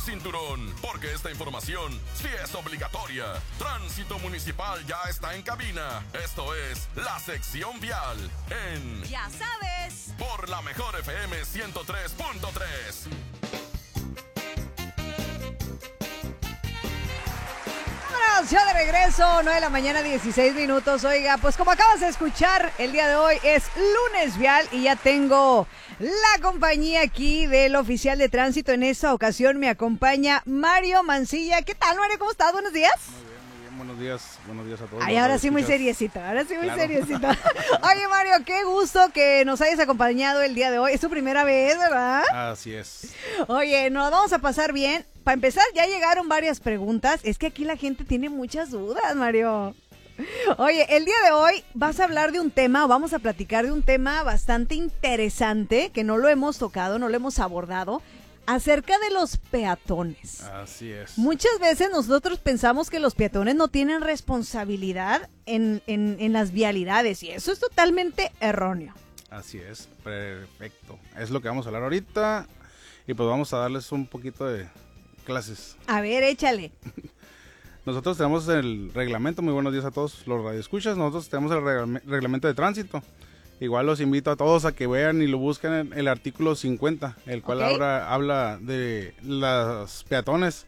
cinturón, porque esta información sí es obligatoria. Tránsito Municipal ya está en cabina. Esto es la sección vial en Ya sabes. por la mejor FM 103.3. Ya de regreso, 9 de la mañana, 16 minutos. Oiga, pues como acabas de escuchar, el día de hoy es lunes vial y ya tengo la compañía aquí del oficial de tránsito. En esta ocasión me acompaña Mario Mancilla. ¿Qué tal, Mario? ¿Cómo estás? Buenos días. Muy bien, buenos días a todos. Ay, ahora sí muy seriecito, Claro. seriecito. Oye, Mario, qué gusto que nos hayas acompañado el día de hoy. Es tu primera vez, ¿verdad? Así es. Oye, nos vamos a pasar bien. Para empezar, ya llegaron varias preguntas. Es que aquí la gente tiene muchas dudas, Mario. Oye, el día de hoy vas a hablar de un tema, o vamos a platicar de un tema bastante interesante, que no lo hemos tocado, no lo hemos abordado, acerca de los peatones. Así es. Muchas veces nosotros pensamos que los peatones no tienen responsabilidad en las vialidades, y eso es totalmente erróneo. Así es, perfecto. Es lo que vamos a hablar ahorita y pues vamos a darles un poquito de clases. A ver, échale. Nosotros tenemos el reglamento, muy buenos días a todos los radioescuchas, nosotros tenemos el reglamento de tránsito. Igual los invito a todos a que vean y lo busquen en el artículo 50, el cual Ok. habla de las peatones,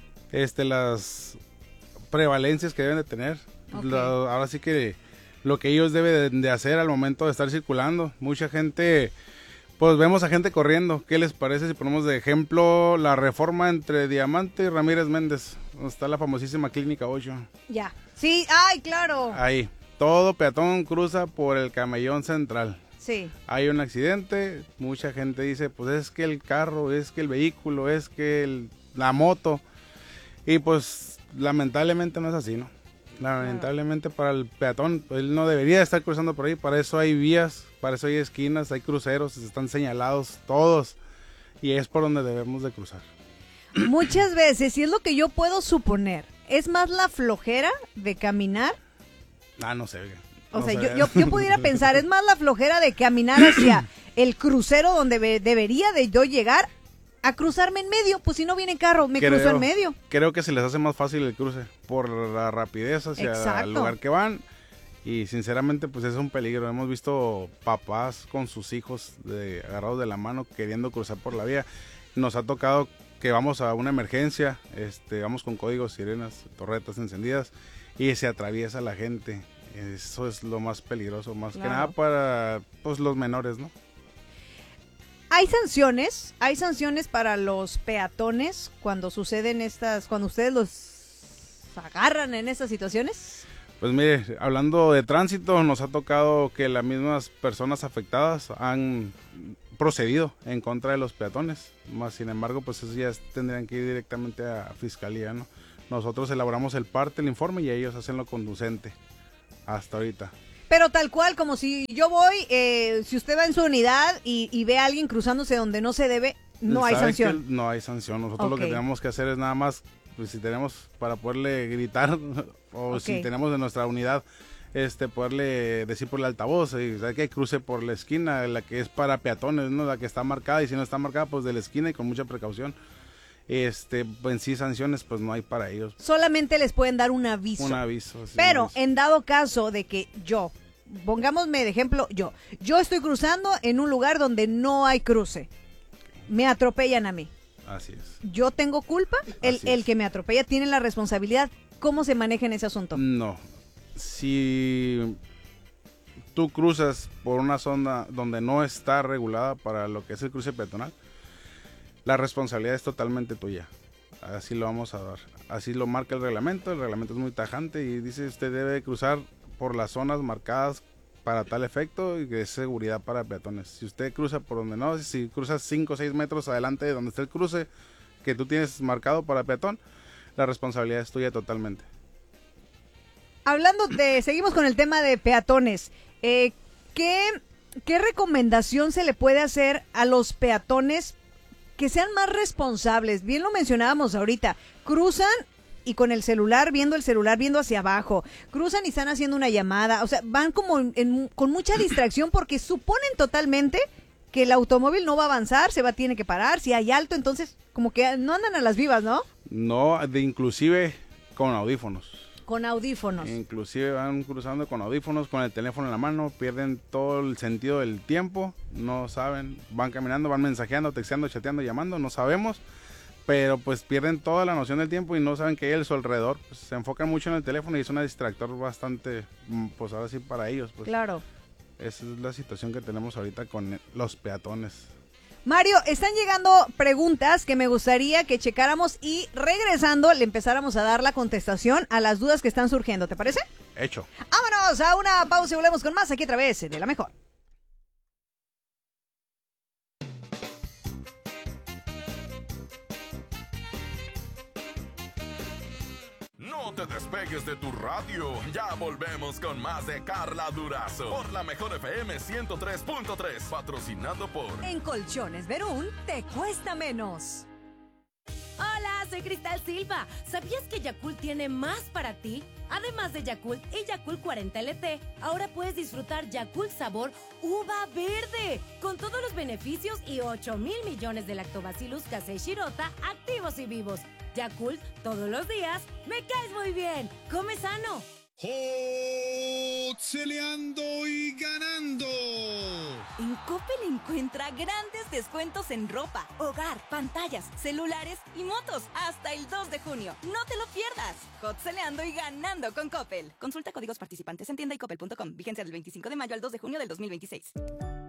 las prevalencias que deben de tener. Ok. Ahora sí que lo que ellos deben de hacer al momento de estar circulando. Mucha gente, pues vemos a gente corriendo. ¿Qué les parece si ponemos de ejemplo la reforma entre Diamante y Ramírez Méndez? Donde está la famosísima Clínica 8. Ya. Sí, ay, claro. Ahí, todo peatón cruza por el camellón central. Sí. Hay un accidente, mucha gente dice, pues es que el carro, es que el vehículo, es que la moto. Y pues lamentablemente no es así, ¿no? Lamentablemente para el peatón, él no debería estar cruzando por ahí. Para eso hay vías, para eso hay esquinas, hay cruceros, están señalados todos. Y es por donde debemos de cruzar. Muchas veces, y es lo que yo puedo suponer, es más la flojera de caminar. No sé, oiga. O No sea, sé. yo pudiera pensar, es más la flojera de caminar hacia el crucero donde debería de yo llegar a cruzarme en medio. Pues si no viene carro, me cruzo en medio. Creo que se les hace más fácil el cruce por la rapidez hacia Exacto. el lugar que van. Y sinceramente pues es un peligro. Hemos visto papás con sus hijos agarrados de la mano queriendo cruzar por la vía. Nos ha tocado que vamos a una emergencia, vamos con códigos, sirenas, torretas encendidas y se atraviesa la gente. Eso es lo más peligroso, más que nada para pues los menores, ¿no? Hay sanciones para los peatones cuando suceden cuando ustedes los agarran en estas situaciones. Pues mire, hablando de tránsito, nos ha tocado que las mismas personas afectadas han procedido en contra de los peatones, más sin embargo, pues eso ya tendrían que ir directamente a fiscalía, ¿no? Nosotros elaboramos el parte, el informe, y ellos hacen lo conducente, hasta ahorita. Pero tal cual, como si yo voy, si usted va en su unidad y ve a alguien cruzándose donde no se debe, no hay ¿Sabe sanción. que no hay sanción? Nosotros lo que Ok. tenemos que hacer es nada más, pues si tenemos para poderle gritar, o Ok. si tenemos de nuestra unidad, poderle decir por el altavoz, ¿sabe que cruce por la esquina, la que es para peatones, ¿no? La que está marcada, y si no está marcada, pues de la esquina y con mucha precaución. En sí sanciones, pues no hay para ellos. Solamente les pueden dar un aviso. Un aviso. Sí, Pero un aviso. en dado caso de que pongámosme de ejemplo, yo estoy cruzando en un lugar donde no hay cruce, me atropellan a mí. Así es. ¿Yo tengo culpa? El es. que me atropella tiene la responsabilidad. ¿Cómo se maneja en ese asunto? No. Si tú cruzas por una zona donde no está regulada para lo que es el cruce peatonal, la responsabilidad es totalmente tuya. Así lo vamos a dar. Así lo marca el reglamento es muy tajante y dice usted debe cruzar por las zonas marcadas para tal efecto y que es seguridad para peatones. Si usted cruza por donde no, si cruzas 5 o 6 metros adelante de donde está el cruce que tú tienes marcado para peatón, la responsabilidad es tuya totalmente. Seguimos con el tema de peatones. ¿Qué recomendación se le puede hacer a los peatones que sean más responsables? Bien lo mencionábamos ahorita, cruzan y con el celular viendo hacia abajo, cruzan y están haciendo una llamada, o sea, van como con mucha distracción porque suponen totalmente que el automóvil no va a avanzar, tiene que parar, si hay alto, entonces como que no andan a las vivas, ¿no? No, inclusive con audífonos. Con audífonos. Inclusive van cruzando con audífonos, con el teléfono en la mano, pierden todo el sentido del tiempo, no saben, van caminando, van mensajeando, texteando, chateando, llamando, no sabemos, pero pues pierden toda la noción del tiempo y no saben que hay a su alrededor, pues, se enfocan mucho en el teléfono y es un distractor bastante, pues ahora sí para ellos. Pues. Claro. Esa es la situación que tenemos ahorita con los peatones. Mario, están llegando preguntas que me gustaría que checáramos y regresando le empezáramos a dar la contestación a las dudas que están surgiendo, ¿te parece? Hecho. Vámonos a una pausa y volvemos con más aquí a través de La Mejor. No te despegues de tu radio. Ya volvemos con más de Carla Durazo por La Mejor FM 103.3, patrocinado por En Colchones Verún te cuesta menos. Hola, soy Cristal Silva. ¿Sabías que Yakult tiene más para ti? Además de Yakult y Yakult 40 LT, ahora puedes disfrutar Yakult sabor uva verde, con todos los beneficios y 8,000 millones de lactobacillus casei shirota activos y vivos. Yakult, todos los días, me caes muy bien. Come sano. ¡Celeando y ganando! En Coppel encuentra grandes descuentos en ropa, hogar, pantallas, celulares y motos hasta el 2 de junio. No te lo pierdas. Celeando y ganando con Coppel. Consulta códigos participantes en tienda y coppel.com. Vigencia del 25 de mayo al 2 de junio del 2026.